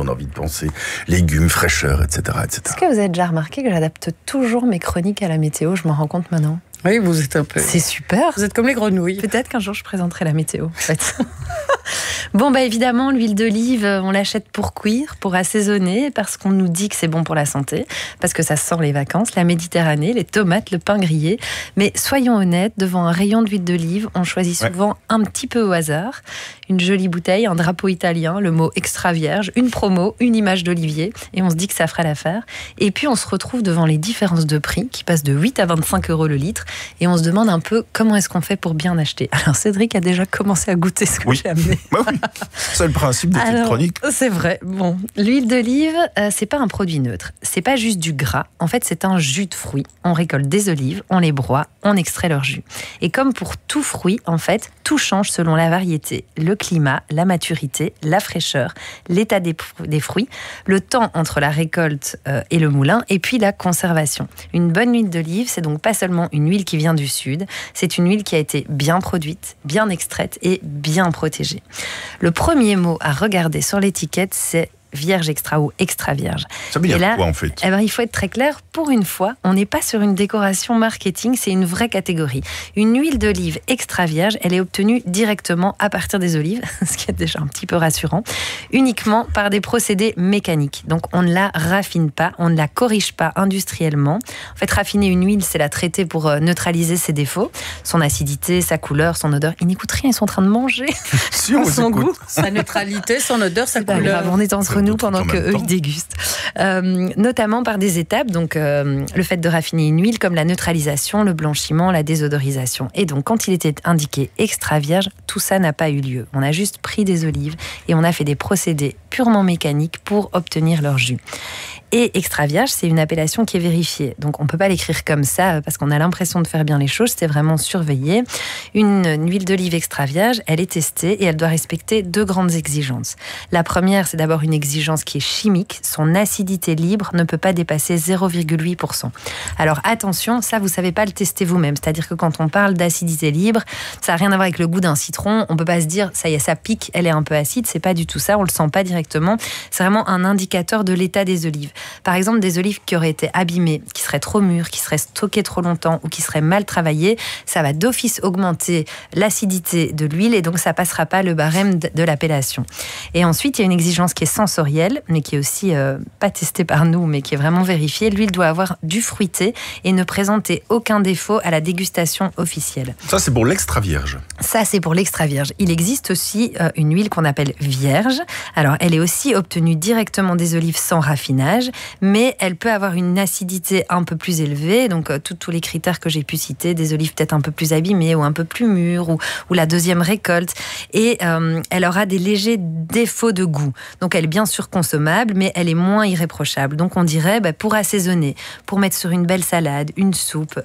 on a envie de penser légumes, fraîcheur, etc., etc. Est-ce que vous avez déjà remarqué que j'adapte toujours mes chroniques à la météo? Je m'en rends compte maintenant. Oui, vous êtes un peu... C'est super. Vous êtes comme les grenouilles. Peut-être qu'un jour je présenterai la météo, en fait. Bon, évidemment, l'huile d'olive, on l'achète pour cuire, pour assaisonner, parce qu'on nous dit que c'est bon pour la santé, parce que ça sent les vacances, la Méditerranée, les tomates, le pain grillé. Mais soyons honnêtes, devant un rayon d'huile d'olive, on choisit souvent un petit peu au hasard. Une jolie bouteille, un drapeau italien, le mot extra vierge, une promo, une image d'olivier, et on se dit que ça fera l'affaire. Et puis on se retrouve devant les différences de prix qui passent de 8 à 25 € le litre, et on se demande un peu comment est-ce qu'on fait pour bien acheter. Alors Cédric a déjà commencé à goûter ce que j'ai amené. Oui, c'est le principe de cette chronique. C'est vrai. Bon, l'huile d'olive, c'est pas un produit neutre. C'est pas juste du gras. En fait, c'est un jus de fruits. On récolte des olives, on les broie, on extrait leur jus. Et comme pour tout fruit, en fait, tout change selon la variété, le climat, la maturité, la fraîcheur, l'état des fruits, le temps entre la récolte et le moulin, et puis la conservation. Une bonne huile d'olive, c'est donc pas seulement une huile qui vient du sud, c'est une huile qui a été bien produite, bien extraite et bien protégée. Le premier mot à regarder sur l'étiquette, c'est vierge extra ou extra vierge. Ça veut dire quoi en fait ? Il faut être très clair, pour une fois, on n'est pas sur une décoration marketing, c'est une vraie catégorie. Une huile d'olive extra vierge, elle est obtenue directement à partir des olives, ce qui est déjà un petit peu rassurant, uniquement par des procédés mécaniques. Donc on ne la raffine pas, on ne la corrige pas industriellement. En fait, raffiner une huile, c'est la traiter pour neutraliser ses défauts, son acidité, sa couleur, son odeur. Ils n'écoutent rien, ils sont en train de manger. Si on son goût, sa neutralité, son odeur, sa couleur. On est entre nous pendant qu'eux ils dégustent. Notamment par des étapes, donc le fait de raffiner une huile comme la neutralisation, le blanchiment, la désodorisation. Et donc quand il était indiqué extra vierge, tout ça n'a pas eu lieu. On a juste pris des olives et on a fait des procédés purement mécaniques pour obtenir leur jus. Et extra vierge, c'est une appellation qui est vérifiée. Donc on ne peut pas l'écrire comme ça parce qu'on a l'impression de faire bien les choses, c'est vraiment surveillé. Une huile d'olive extra vierge, elle est testée et elle doit respecter 2 grandes exigences. La première, c'est d'abord une exigence qui est chimique. Son acidité libre ne peut pas dépasser 0,8%. Alors attention, ça vous ne savez pas le tester vous-même. C'est-à-dire que quand on parle d'acidité libre, ça n'a rien à voir avec le goût d'un citron. On ne peut pas se dire, ça y est, ça pique, elle est un peu acide. C'est pas du tout ça, on ne le sent pas directement. C'est vraiment un indicateur de l'état des olives. Par exemple, des olives qui auraient été abîmées, qui seraient trop mûres, qui seraient stockées trop longtemps ou qui seraient mal travaillées, ça va d'office augmenter l'acidité de l'huile et donc ça passera pas le barème de l'appellation. Et ensuite, il y a une exigence qui est sensorielle, mais qui est aussi pas testée par nous, mais qui est vraiment vérifiée. L'huile doit avoir du fruité et ne présenter aucun défaut à la dégustation officielle. Ça, c'est pour l'extra vierge. Ça, c'est pour l'extra vierge. Il existe aussi une huile qu'on appelle vierge. Alors, elle est aussi obtenue directement des olives sans raffinage, mais elle peut avoir une acidité un peu plus élevée, donc tous les critères que j'ai pu citer, des olives peut-être un peu plus abîmées ou un peu plus mûres, ou la deuxième récolte, et elle aura des légers défauts de goût. Donc elle est bien sûr consommable, mais elle est moins irréprochable. Donc on dirait, pour assaisonner, pour mettre sur une belle salade, une soupe,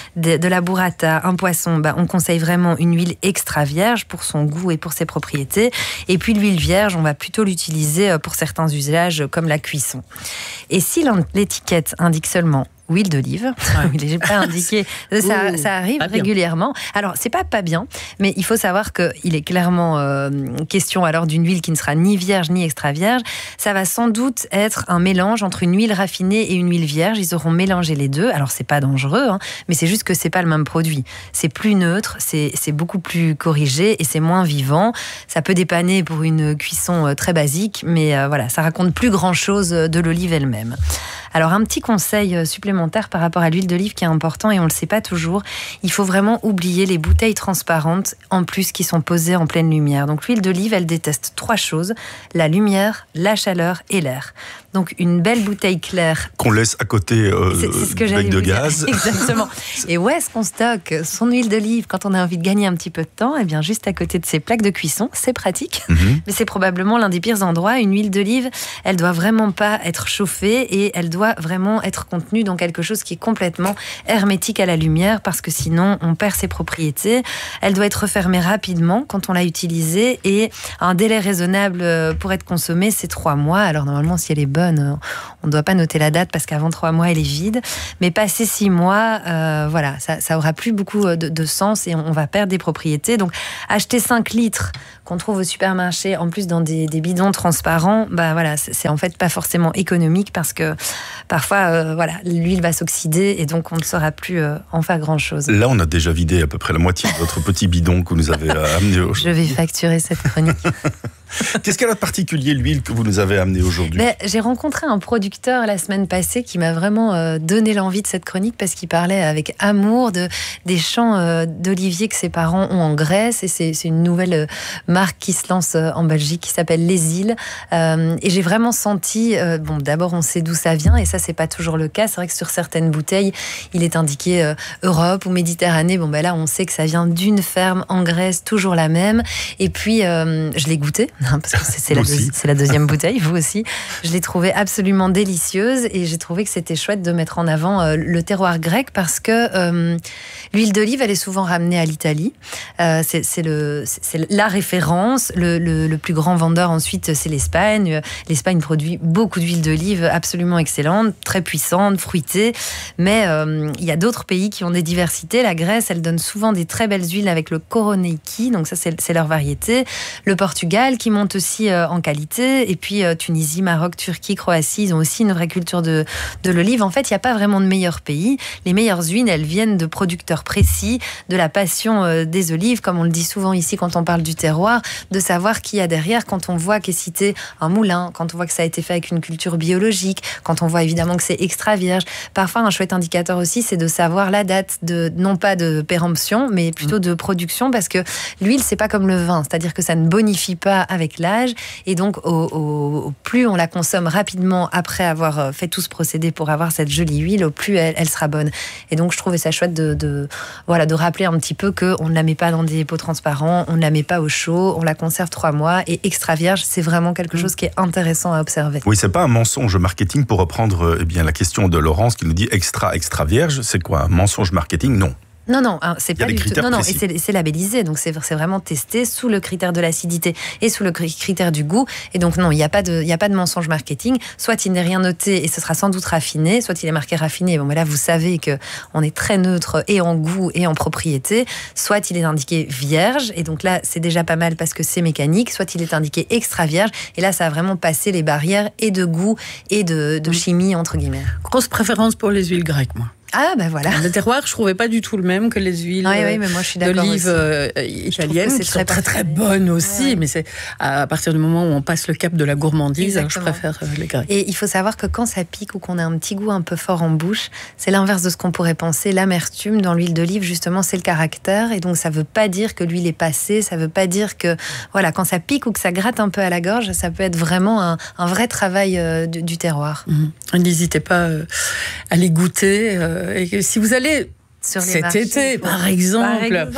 de la burrata, un poisson, on conseille vraiment une huile extra vierge pour son goût et pour ses propriétés. Et puis l'huile vierge, on va plutôt l'utiliser pour certains usages comme la cuisson. Et si l'étiquette indique seulement huile d'olive, j'ai pas indiqué, ça arrive régulièrement. Alors c'est pas bien, mais il faut savoir qu'il est clairement question alors d'une huile qui ne sera ni vierge ni extra vierge. Ça va sans doute être un mélange entre une huile raffinée et une huile vierge. Ils auront mélangé les deux. Alors c'est pas dangereux, mais c'est juste que c'est pas le même produit. C'est plus neutre, c'est beaucoup plus corrigé et c'est moins vivant. Ça peut dépanner pour une cuisson très basique, mais voilà, ça raconte plus grand chose de l'olive elle-même. Alors un petit conseil supplémentaire par rapport à l'huile d'olive qui est important et on ne le sait pas toujours, il faut vraiment oublier les bouteilles transparentes en plus qui sont posées en pleine lumière. Donc l'huile d'olive, elle déteste 3 choses, la lumière, la chaleur et l'air. Donc une belle bouteille claire. Qu'on laisse à côté du bec de gaz. Exactement. Et où est-ce qu'on stocke son huile d'olive quand on a envie de gagner un petit peu de temps ? Eh bien juste à côté de ses plaques de cuisson, c'est pratique. Mais c'est probablement l'un des pires endroits. Une huile d'olive, elle doit vraiment pas être chauffée et elle doit vraiment être contenue dans quelque chose qui est complètement hermétique à la lumière parce que sinon on perd ses propriétés. Elle doit être refermée rapidement quand on l'a utilisée et un délai raisonnable pour être consommée, c'est 3 mois. Alors normalement, si elle est bonne, bonne. On ne doit pas noter la date parce qu'avant 3 mois, elle est vide. Mais passé 6 mois, voilà, ça aura plus beaucoup de sens et on va perdre des propriétés. Donc, acheter 5 litres qu'on trouve au supermarché, en plus dans des bidons transparents, bah voilà, c'est en fait pas forcément économique parce que parfois, voilà, l'huile va s'oxyder et donc on ne saura plus en faire grand-chose. Là, on a déjà vidé à peu près la moitié de votre petit bidon que vous nous avez amené aujourd'hui. Je vais facturer cette chronique. Qu'est-ce qu'elle a de particulier, l'huile que vous nous avez amenée aujourd'hui? J'ai rencontré un producteur la semaine passée qui m'a vraiment donné l'envie de cette chronique parce qu'il parlait avec amour des champs d'oliviers que ses parents ont en Grèce. Et c'est une nouvelle marque qui se lance en Belgique qui s'appelle Les Îles. Et j'ai vraiment senti, d'abord on sait d'où ça vient et ça c'est pas toujours le cas. C'est vrai que sur certaines bouteilles, il est indiqué Europe ou Méditerranée. Là on sait que ça vient d'une ferme en Grèce, toujours la même. Et puis je l'ai goûté. Parce que c'est la deuxième bouteille, vous aussi. Je l'ai trouvée absolument délicieuse et j'ai trouvé que c'était chouette de mettre en avant le terroir grec parce que l'huile d'olive, elle est souvent ramenée à l'Italie. C'est la référence. Le plus grand vendeur ensuite, c'est l'Espagne. L'Espagne produit beaucoup d'huile d'olive absolument excellente, très puissante, fruitée. Mais il y a d'autres pays qui ont des diversités. La Grèce, elle donne souvent des très belles huiles avec le Koroneiki, donc ça c'est leur variété. Le Portugal qui monte aussi en qualité. Et puis Tunisie, Maroc, Turquie, Croatie, ils ont aussi une vraie culture de l'olive. En fait, il n'y a pas vraiment de meilleurs pays. Les meilleures huiles, elles viennent de producteurs précis, de la passion des olives, comme on le dit souvent ici quand on parle du terroir, de savoir qui y a derrière quand on voit qu'est cité un moulin, quand on voit que ça a été fait avec une culture biologique, quand on voit évidemment que c'est extra vierge. Parfois, un chouette indicateur aussi, c'est de savoir la date non pas de péremption, mais plutôt de production, parce que l'huile, c'est pas comme le vin, c'est-à-dire que ça ne bonifie pas avec l'âge, et donc au plus on la consomme rapidement après avoir fait tout ce procédé pour avoir cette jolie huile, au plus elle sera bonne. Et donc je trouvais ça chouette de rappeler un petit peu qu'on ne la met pas dans des pots transparents, on ne la met pas au chaud, on la conserve 3 mois, et extra vierge, c'est vraiment quelque chose qui est intéressant à observer. Oui, c'est pas un mensonge marketing, pour reprendre la question de Laurence qui nous dit extra vierge, c'est quoi un mensonge marketing? Non. Non, c'est pas du tout. Non, et c'est labellisé, donc c'est vraiment testé sous le critère de l'acidité et sous le critère du goût. Et donc non, il n'y a pas de mensonge marketing. Soit il n'est rien noté et ce sera sans doute raffiné, soit il est marqué raffiné. Mais là, vous savez que on est très neutre et en goût et en propriété. Soit il est indiqué vierge, et donc là, c'est déjà pas mal parce que c'est mécanique. Soit il est indiqué extra vierge, et là, ça a vraiment passé les barrières et de goût et de chimie entre guillemets. Grosse préférence pour les huiles grecques, moi. Ah voilà. Le terroir, je trouvais pas du tout le même que les huiles mais moi, je suis d'olive italiennes, qui sont très très bonnes aussi. Mais c'est à partir du moment où on passe le cap de la gourmandise, je préfère les grecques. Et il faut savoir que quand ça pique ou qu'on a un petit goût un peu fort en bouche, c'est l'inverse de ce qu'on pourrait penser. L'amertume dans l'huile d'olive, justement, c'est le caractère. Et donc ça veut pas dire que l'huile est passée, ça veut pas dire que quand ça pique ou que ça gratte un peu à la gorge, ça peut être vraiment un vrai travail du terroir. N'hésitez pas à les goûter. Et si vous allez cet été, par exemple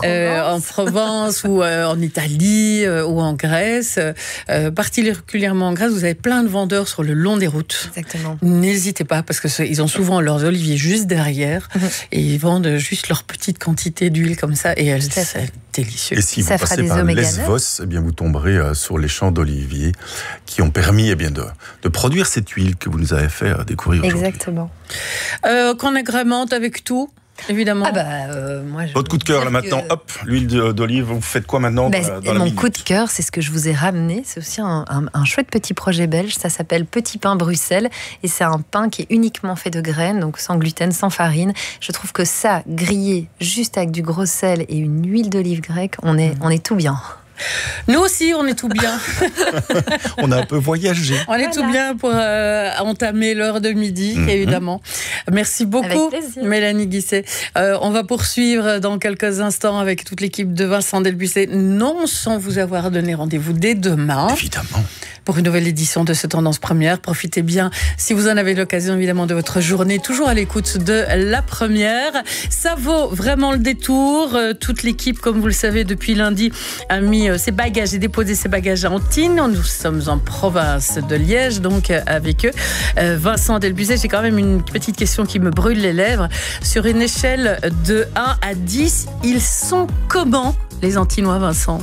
en Provence ou en Italie ou en Grèce, particulièrement en Grèce, vous avez plein de vendeurs sur le long des routes. Exactement. N'hésitez pas, parce que ils ont souvent leurs oliviers juste derrière et ils vendent juste leur petite quantité d'huile comme ça, et c'est délicieux. Et si vous passez par Lesvos, vous tomberez sur les champs d'oliviers qui ont permis de produire cette huile que vous nous avez fait découvrir aujourd'hui. Exactement. Qu'on agrémente avec tout. Évidemment. Votre coup de cœur là maintenant, hop, l'huile d'olive, vous faites quoi maintenant dans la Mon coup de cœur, c'est ce que je vous ai ramené. C'est aussi un chouette petit projet belge. Ça s'appelle Petit Pain Bruxelles. Et c'est un pain qui est uniquement fait de graines, donc sans gluten, sans farine. Je trouve que ça, grillé juste avec du gros sel et une huile d'olive grecque, on est tout bien. Nous aussi, on est tout bien. On a un peu voyagé. On est tout bien pour entamer l'heure de midi, évidemment. Merci beaucoup, Mélanie Guisset. On va poursuivre dans quelques instants avec toute l'équipe de Vincent Delbussé, non sans vous avoir donné rendez-vous dès demain. Évidemment. Pour une nouvelle édition de ce Tendance Première. Profitez bien, si vous en avez l'occasion, évidemment, de votre journée, toujours à l'écoute de La Première. Ça vaut vraiment le détour. Toute l'équipe, comme vous le savez, depuis lundi, a mis ses bagages et déposé ses bagages à Antibes. Nous sommes en province de Liège, donc avec eux. Vincent Delbussé, j'ai quand même une petite question qui me brûle les lèvres. Sur une échelle de 1 à 10, ils sont comment, les Antinois, Vincent ?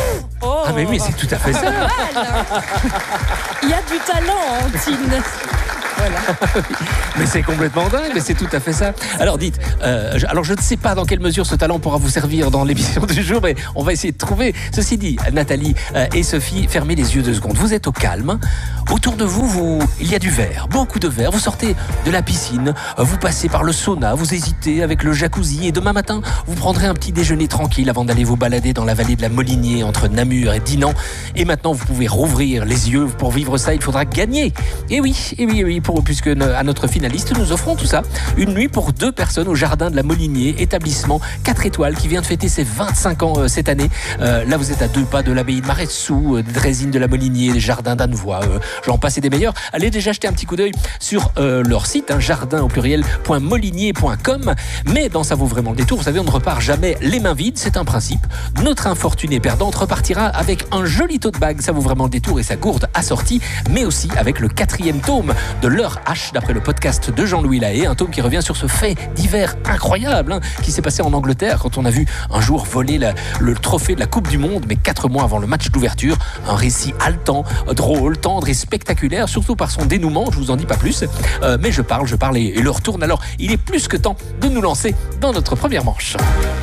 Ah mais oui, c'est tout à fait ça. Il y a du talent, Antine. Voilà. Mais c'est complètement dingue, mais c'est tout à fait ça. Alors dites, alors je ne sais pas dans quelle mesure ce talent pourra vous servir dans l'émission du jour, mais on va essayer de trouver. Ceci dit, Nathalie et Sophie, fermez les yeux 2 secondes. Vous êtes au calme. Autour de vous, il y a du verre, beaucoup de verre. Vous sortez de la piscine, vous passez par le sauna, vous hésitez avec le jacuzzi et demain matin, vous prendrez un petit déjeuner tranquille avant d'aller vous balader dans la vallée de la Molinier entre Namur et Dinan. Et maintenant, vous pouvez rouvrir les yeux. Pour vivre ça, il faudra gagner. Et oui, puisque à notre finaliste, nous offrons tout ça. Une nuit pour 2 personnes au jardin de la Molinier, établissement 4 étoiles qui vient de fêter ses 25 ans cette année. Là, vous êtes à 2 pas de l'abbaye de Maretsou, des Drésines de la Molinier, des jardins d'Annevoie, j'en passe et des meilleurs. Allez déjà jeter un petit coup d'œil sur leur site, jardin au pluriel.molinier.com. Mais dans Ça vaut vraiment le détour, vous savez, on ne repart jamais les mains vides, c'est un principe. Notre infortunée perdante repartira avec un joli tote bag, Ça vaut vraiment le détour et sa gourde assortie, mais aussi avec le 4e tome de L'heure H, d'après le podcast de Jean-Louis Lahaye, un tome qui revient sur ce fait divers incroyable qui s'est passé en Angleterre quand on a vu un jour voler le trophée de la Coupe du Monde, mais 4 mois avant le match d'ouverture. Un récit haletant, drôle, tendre et spectaculaire, surtout par son dénouement, je vous en dis pas plus, mais je parle et le retourne. Alors, il est plus que temps de nous lancer dans notre première manche.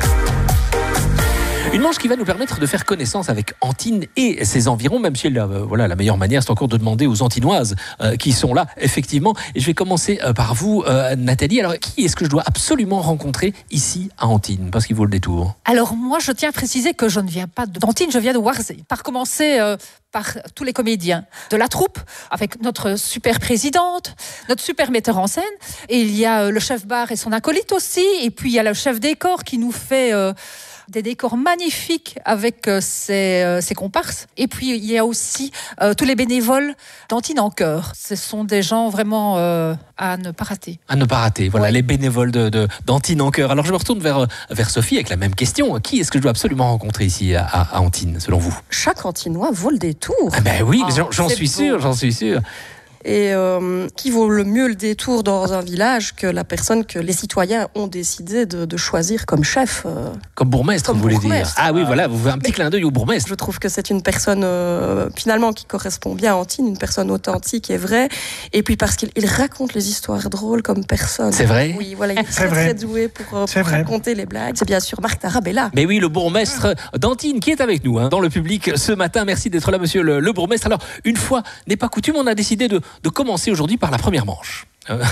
Une manche qui va nous permettre de faire connaissance avec Antine et ses environs, même si la meilleure manière, c'est encore de demander aux Antinoises qui sont là, effectivement. Et je vais commencer par vous, Nathalie. Alors, qui est-ce que je dois absolument rencontrer ici à Antine, parce qu'il vaut le détour? Alors moi, je tiens à préciser que je ne viens pas d'Antine, je viens de Warzée. Par commencer par tous les comédiens de la troupe, avec notre super présidente, notre super metteur en scène. Et il y a le chef bar et son acolyte aussi. Et puis il y a le chef décor qui nous fait des décors magnifiques avec ses comparses. Et puis il y a aussi tous les bénévoles d'Antine en chœur. Ce sont des gens vraiment à ne pas rater. À ne pas rater, voilà, les bénévoles d'Antine en chœur. Alors je me retourne vers Sophie avec la même question. Qui est-ce que je dois absolument rencontrer ici à Antine, selon vous? Chaque Antinois vaut le détour. Ah ben oui, j'en suis sûr. Et qui vaut le mieux le détour dans un village que la personne que les citoyens ont décidé de choisir comme chef. Comme bourgmestre, vous voulez dire. Ah oui, voilà, vous faites un petit clin d'œil au bourgmestre. Je trouve que c'est une personne finalement qui correspond bien à Antine, une personne authentique et vraie. Et puis parce qu'il raconte les histoires drôles comme personne. C'est vrai? Oui, voilà, il est très doué pour raconter les blagues. C'est bien sûr Marc Tarabella. Mais oui, le bourgmestre d'Antine qui est avec nous dans le public ce matin. Merci d'être là, monsieur le bourgmestre. Alors, une fois n'est pas coutume, on a décidé de commencer aujourd'hui par la première manche.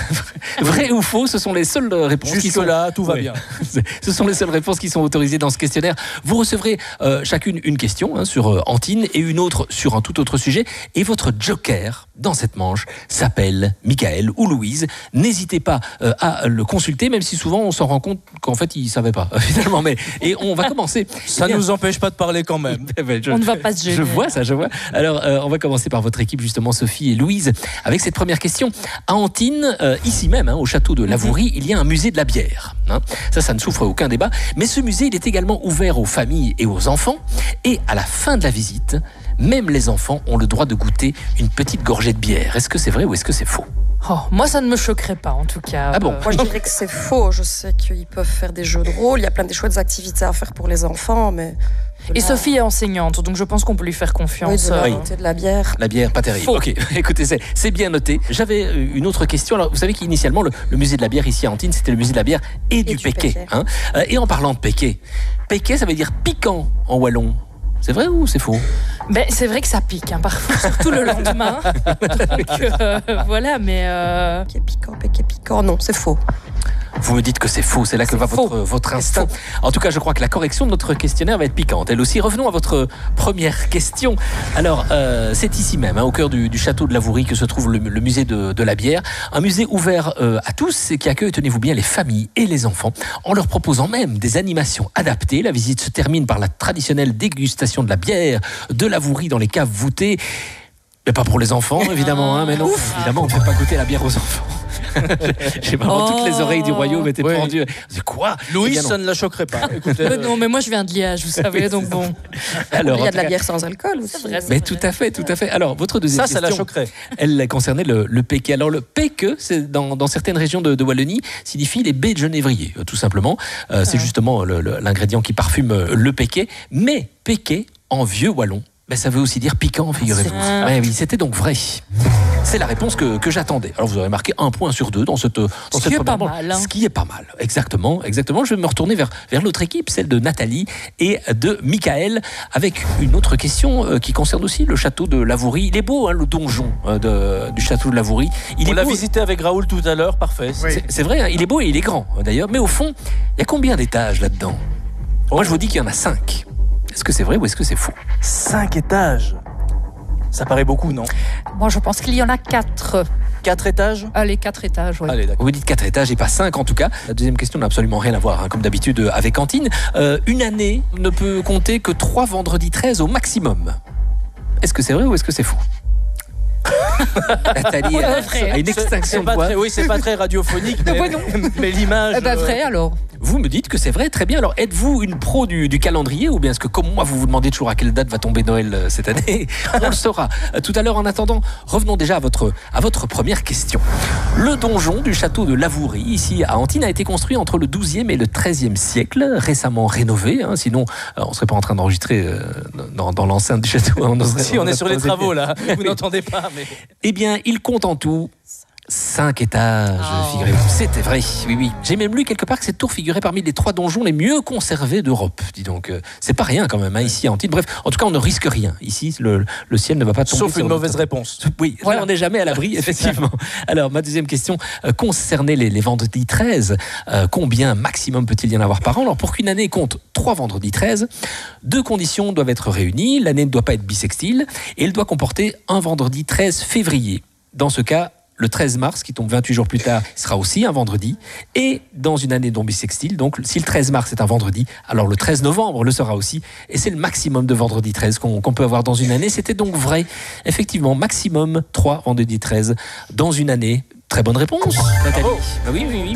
Vrai ou faux, ce sont les seules réponses qui sont là, tout va bien. Ce sont les seules réponses qui sont autorisées dans ce questionnaire. Vous recevrez chacune une question sur Antine et une autre sur un tout autre sujet. Et votre joker dans cette manche s'appelle Michael ou Louise. N'hésitez pas à le consulter, même si souvent on s'en rend compte qu'en fait il ne savait pas finalement. Et on va commencer. Ça ne nous empêche pas de parler quand même. On ne va pas se gêner. Je vois ça, je vois. Alors on va commencer par votre équipe justement, Sophie et Louise, avec cette première question. À Antine, ici même, au château de Lavourie, il y a un musée de la bière. Ça ne souffre aucun débat. Mais ce musée, il est également ouvert aux familles et aux enfants. Et à la fin de la visite, même les enfants ont le droit de goûter une petite gorgée de bière. Est-ce que c'est vrai ou est-ce que c'est faux? Moi, ça ne me choquerait pas, en tout cas. Ah bon? Moi, je dirais que c'est faux. Je sais qu'ils peuvent faire des jeux de rôle. Il y a plein de chouettes activités à faire pour les enfants, mais... Et Sophie est enseignante, donc je pense qu'on peut lui faire confiance. Oui, de la bière. La bière, pas terrible. Faux. Ok, écoutez, c'est bien noté. J'avais une autre question. Alors, vous savez qu'initialement, le musée de la bière ici à Antine, c'était le musée de la bière et du Péquet. Et en parlant de Péquet, Péquet, ça veut dire piquant en wallon. C'est vrai ou c'est faux? C'est vrai que ça pique, parfois, surtout le lendemain. Donc, voilà, mais... Péquet piquant, non, c'est faux. Vous me dites que c'est faux, c'est là que va votre instinct. En tout cas, je crois que la correction de notre questionnaire va être piquante. Elle aussi, revenons à votre première question. Alors, c'est ici même, au cœur du château de Lavourie, que se trouve le musée de la bière. Un musée ouvert à tous et qui accueille, tenez-vous bien, les familles et les enfants, en leur proposant même des animations adaptées. La visite se termine par la traditionnelle dégustation de la bière de Lavourie dans les caves voûtées. Mais pas pour les enfants, évidemment. Mais non, évidemment, on ne fait pas goûter la bière aux enfants. J'ai vraiment toutes les oreilles du royaume étaient pendues. C'est quoi? Louise, ça ne la choquerait pas. Non, mais moi je viens de Liège, vous savez, donc bon. Alors, il y a de la bière sans alcool aussi. Mais tout à fait. Alors, votre deuxième question, ça la choquerait. Elle concernait le Péquet. Alors, le Péquet, c'est dans certaines régions de Wallonie, signifie les baies de genévrier, tout simplement. C'est justement l'ingrédient qui parfume le Péquet. Mais Péquet, en vieux wallon, Ben, ça veut aussi dire piquant, figurez-vous. Ouais, oui, c'était donc vrai. C'est la réponse que j'attendais. Alors vous aurez marqué 1 point sur 2 dans cette première manche. Ce qui est pas mal. Exactement. Je vais me retourner vers l'autre équipe, celle de Nathalie et de Michael, avec une autre question qui concerne aussi le château de Lavourie. Il est beau, hein, le donjon du château de Lavourie. On l'a visité avec Raoul tout à l'heure, parfait. Oui. C'est vrai, hein, il est beau et il est grand d'ailleurs. Mais au fond, il y a combien d'étages là-dedans? Moi, je vous dis qu'il y en a 5. Est-ce que c'est vrai ou est-ce que c'est faux? 5 étages. Ça paraît beaucoup, non? Moi, je pense qu'il y en a 4. 4 étages? Allez, 4 étages, oui. Allez, d'accord. Vous dites 4 étages et pas 5 en tout cas. La deuxième question n'a absolument rien à voir, hein, comme d'habitude avec Cantine. Une année ne peut compter que 3 vendredis 13 au maximum. Est-ce que c'est vrai ou est-ce que c'est faux? Nathalie a une extinction de voix. Oui, c'est pas très radiophonique, mais l'image... vrai alors. Vous me dites que c'est vrai, très bien. Alors, êtes-vous une pro du calendrier ou bien est-ce que, comme moi, vous vous demandez toujours à quelle date va tomber Noël cette année? On le saura tout à l'heure. En attendant, revenons déjà à votre première question. Le donjon du château de Lavourie, ici à Antibes, a été construit entre le 12e et le 13e siècle, récemment rénové. Hein, sinon, on ne serait pas en train d'enregistrer dans l'enceinte du château. Si, on est sur les travaux, là. Vous n'entendez pas, mais... Eh bien, il compte en tout 5 étages, figurez-vous. C'était vrai, oui. J'ai même lu quelque part que cette tour figurait parmi les 3 donjons les mieux conservés d'Europe. Dis donc, c'est pas rien quand même, hein, ici à Antibes. Bref, en tout cas, on ne risque rien. Ici, le ciel ne va pas tomber. Sauf une mauvaise réponse. Oui, voilà. Là, on n'est jamais à l'abri, effectivement. Alors, ma deuxième question concernait les vendredis 13. Combien maximum peut-il y en avoir par an? Alors, pour qu'une année compte 3 vendredis 13, 2 conditions doivent être réunies. L'année ne doit pas être bissextile et elle doit comporter un vendredi 13 février. Dans ce cas, le 13 mars, qui tombe 28 jours plus tard, sera aussi un vendredi. Et dans une année non bissextile, donc si le 13 mars est un vendredi, alors le 13 novembre le sera aussi. Et c'est le maximum de vendredi 13 qu'on peut avoir dans une année. C'était donc vrai. Effectivement, maximum 3 vendredis 13 dans une année. Très bonne réponse, Nathalie. Ah oui.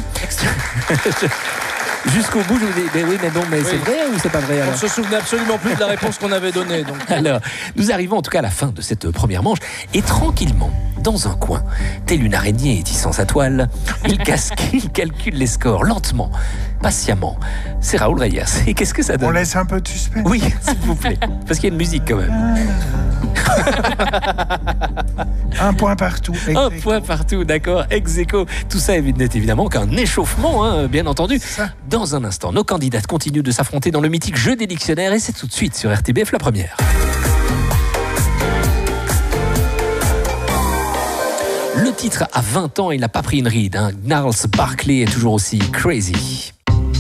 Jusqu'au bout, je vous dis, mais c'est vrai ou c'est pas vrai alors? On se souvenait absolument plus de la réponse qu'on avait donnée. Donc. Alors, nous arrivons en tout cas à la fin de cette première manche et tranquillement, dans un coin, tel une araignée tissant sa toile, il calcule les scores lentement, patiemment. C'est Raoul Reyes. Et qu'est-ce que ça donne? On laisse un peu de suspense. Oui, s'il vous plaît, parce qu'il y a une musique quand même. 1 point partout. Un point partout, d'accord. Ex aequo. Tout ça n'est évidemment qu'un échauffement, hein, bien entendu. Dans un instant, nos candidates continuent de s'affronter dans le mythique jeu des dictionnaires et c'est tout de suite sur RTBF la première. Le titre a 20 ans, il n'a pas pris une ride. Hein. Gnarls Barkley est toujours aussi crazy.